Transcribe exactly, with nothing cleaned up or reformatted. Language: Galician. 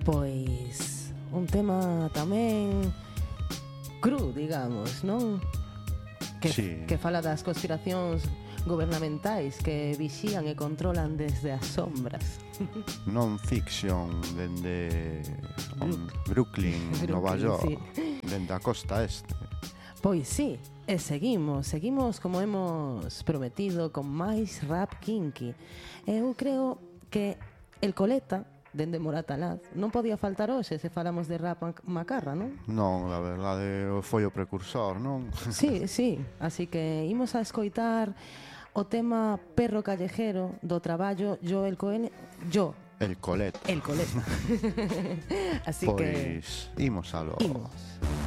Pois un tema tamén cru, digamos, non? Que, Sí. que fala das conspiracións gubernamentais que vixían e controlan desde as sombras. Non-fiction dende um, Brooklyn, Brooklyn, Nova York, sí. dende a costa este. Pois sí, e seguimos, seguimos como hemos prometido con máis rap kinky. Eu creo que el Coleta, dende Moratalaz, non podía faltar hoxe se falamos de rap mac- macarra, non? Non, a verdade foi o precursor, non? Sí, sí, así que imos a escoitar o tema Perro Callejero do traballo Joel Cohen, yo, El Coleta. el Coleta. Así que Pois imos aló. imos.